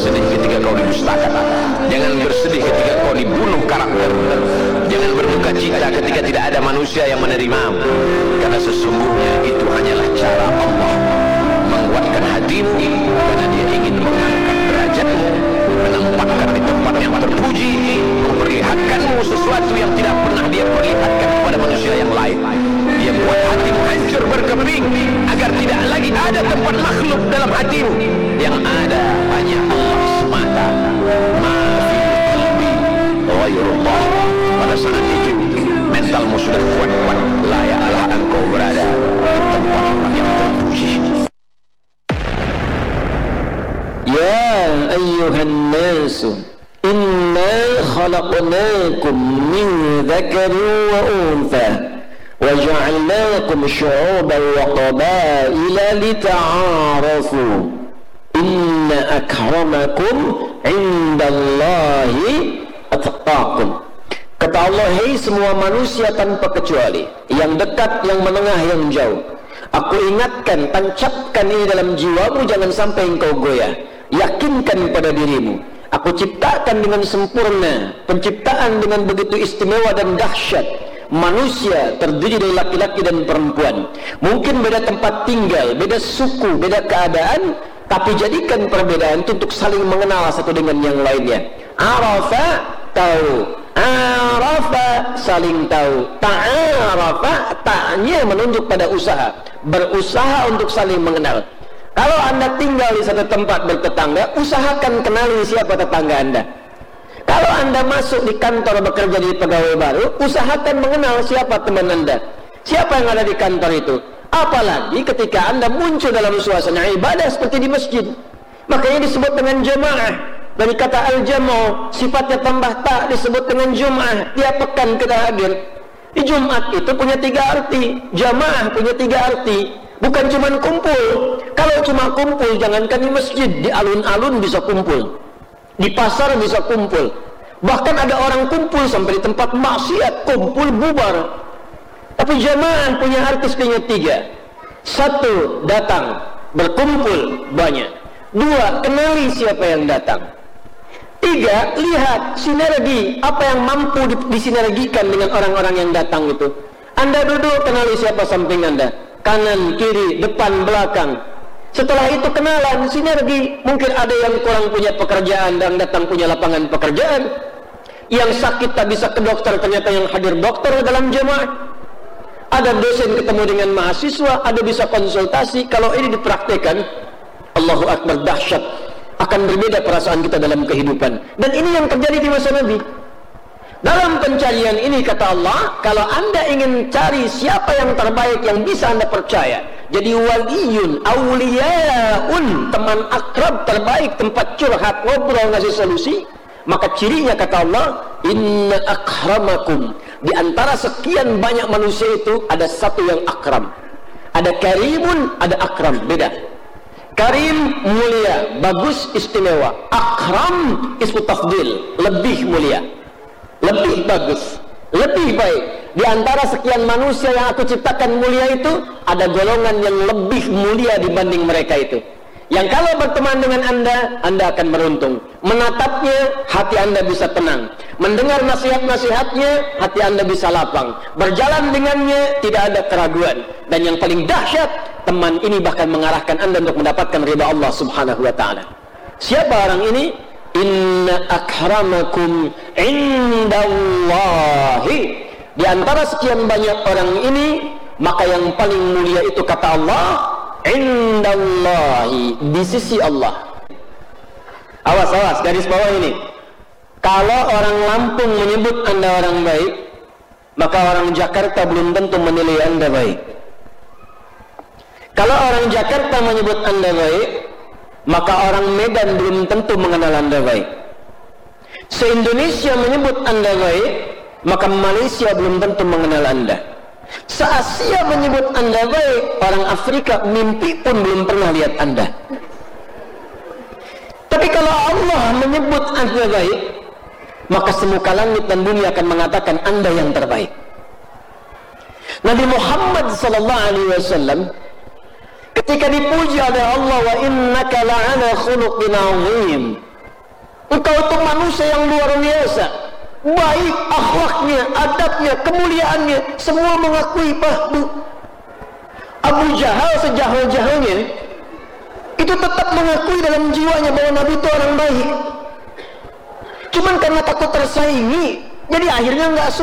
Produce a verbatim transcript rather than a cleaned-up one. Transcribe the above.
bersedih ketika kau didustakan. Jangan bersedih ketika kau dibunuh karakter. Jangan berduka cita ketika tidak ada manusia yang menerimamu, karena sesungguhnya itu hanyalah cara Allah menguatkan hatimu, karena Dia ingin mengangkat derajatmu, menempatkan di tempat yang terpuji, memperlihatkanmu sesuatu yang tidak pernah Dia perlihatkan kepada manusia yang lain. Dia buat hatimu hancur berkeping agar tidak lagi ada tempat makhluk dalam hatimu, yang ada hanya Allah semata. Maafin qalbi ghairullah. Pada saat itu mentalmu sudah kuat-kuat, layaklah engkau berada di tempat yang terpuji. Ya ayyuhan nasu, inna khalaqnakum min dzakarin wa untha wa ja'alnakum syu'uban wa qabaila lita'arafu. Inna akramakum 'indallahi atqakum. Kata Allah, hei semua manusia tanpa kecuali, yang dekat, yang menengah, yang jauh, aku ingatkan, tancapkan ini dalam jiwamu, jangan sampai engkau goyah. Yakinkan pada dirimu, aku ciptakan dengan sempurna, penciptaan dengan begitu istimewa dan dahsyat. Manusia terdiri dari laki-laki dan perempuan, mungkin beda tempat tinggal, beda suku, beda keadaan, tapi jadikan perbedaan itu untuk saling mengenal satu dengan yang lainnya. Arafa, tahu. Arafa, saling tahu. Ta'arafa, ta'nya menunjuk pada usaha, berusaha untuk saling mengenal. Kalau anda tinggal di satu tempat bertetangga, usahakan kenali siapa tetangga anda. Kalau anda masuk di kantor bekerja di pegawai baru, usahakan mengenal siapa teman anda, siapa yang ada di kantor itu. Apalagi ketika anda muncul dalam suasana ibadah seperti di masjid, makanya disebut dengan jamaah. Dari kata al-jam'u, sifatnya tambah tak, disebut dengan jum'ah. Tiap pekan kita hadir. Di Jumat itu punya tiga arti, jamaah punya tiga arti, bukan cuma kumpul. Kalau cuma kumpul, jangankan di masjid, di alun-alun bisa kumpul, di pasar bisa kumpul, bahkan ada orang kumpul sampai di tempat maksiat, kumpul bubar. Tapi jamaah punya arti punya tiga. Satu, datang, berkumpul banyak. Dua, kenali siapa yang datang. Tiga, lihat sinergi, apa yang mampu disinergikan dengan orang-orang yang datang itu. Anda duduk, kenali siapa samping anda, kanan, kiri, depan, belakang. Setelah itu kenalan, sinergi. Mungkin ada yang kurang punya pekerjaan dan datang punya lapangan pekerjaan. Yang sakit tak bisa ke dokter, ternyata yang hadir dokter dalam jemaah. Ada dosen ketemu dengan mahasiswa, ada bisa konsultasi. Kalau ini dipraktekan, Allahu Akbar, dahsyat, akan berbeda perasaan kita dalam kehidupan. Dan ini yang terjadi di masa Nabi. Dalam pencarian ini kata Allah, kalau anda ingin cari siapa yang terbaik yang bisa anda percaya, jadi waliyun, awliyaun, teman akrab terbaik, tempat curhat, ngobrol, ngasih solusi, maka cirinya kata Allah, inna akramakum, di antara sekian banyak manusia itu ada satu yang akram. Ada karimun, ada akram, beda. Karim, mulia, bagus, istimewa. Akram, ismu tafdil, lebih mulia, lebih bagus, lebih baik. Di antara sekian manusia yang aku ciptakan mulia itu, ada golongan yang lebih mulia dibanding mereka itu, yang kalau berteman dengan anda, anda akan beruntung. Menatapnya, hati anda bisa tenang. Mendengar nasihat-nasihatnya, hati anda bisa lapang. Berjalan dengannya, tidak ada keraguan. Dan yang paling dahsyat, teman ini bahkan mengarahkan anda untuk mendapatkan ridha Allah subhanahu wa ta'ala. Siapa orang ini? Inna akramakum indallahi. Di antara sekian banyak orang ini, maka yang paling mulia itu kata Allah, indallahi, di sisi Allah. Awas, awas, garis bawah ini. Kalau orang Lampung menyebut anda orang baik, maka orang Jakarta belum tentu menilai anda baik. Kalau orang Jakarta menyebut anda baik, maka orang Medan belum tentu mengenal anda baik. Se-Indonesia menyebut anda baik, maka Malaysia belum tentu mengenal anda. Se-Asia menyebut anda baik, orang Afrika mimpi pun belum pernah lihat anda. Tapi kalau Allah menyebut anda baik, maka semuka langit dan bumi akan mengatakan anda yang terbaik. Nabi Muhammad sallallahu alaihi wasallam ketika dipuji oleh Allah, wa innaka la'ala khuluqin 'azim, Engkau itu manusia yang luar biasa, baik akhlaknya, adabnya, kemuliaannya, semua mengakui. Pak, Abu Jahal sejahal-jahalnya itu tetap mengakui dalam jiwanya bahwa Nabi itu orang baik. Cuman karena takut tersaingi, jadi akhirnya nggak